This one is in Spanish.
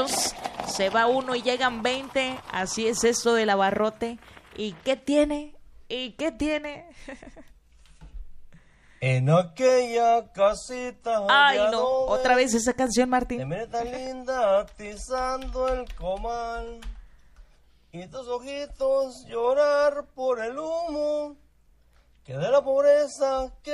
Se va uno y llegan 20. Así es esto del abarrote. ¿Y qué tiene? ¿Y qué tiene? En aquella casita Ay, de no. adobe, Otra vez esa canción, te Martín. mira tan linda atizando el comal y tus ojitos llorar por el humo que de la pobreza que